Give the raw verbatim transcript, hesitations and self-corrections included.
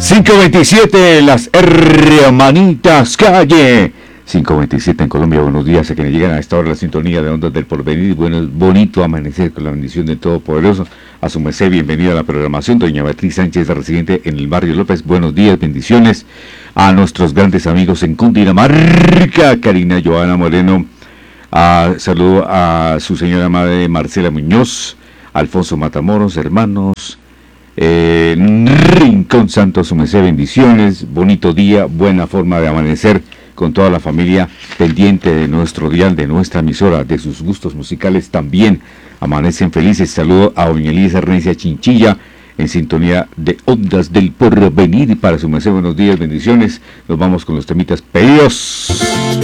cinco veintisiete, las hermanitas calle. cinco veintisiete en Colombia, buenos días a quienes llegan a esta hora la sintonía de Ondas del Porvenir. Bueno, bonito amanecer con la bendición del Todopoderoso. A su merced, bienvenida a la programación. Doña Beatriz Sánchez, residente en el barrio López, buenos días, bendiciones. A nuestros grandes amigos en Cundinamarca, Karina Joana Moreno. A, saludo a su señora madre Marcela Muñoz, Alfonso Matamoros, hermanos. Eh, Rincón Santo, su merced, bendiciones. Bonito día, buena forma de amanecer con toda la familia pendiente de nuestro dial, de nuestra emisora, de sus gustos musicales también. Amanecen felices. Saludo a doña Elisa Ernesia Chinchilla en sintonía de Ondas del Porvenir. Para su merced, buenos días, bendiciones. Nos vamos con los temitas pedidos.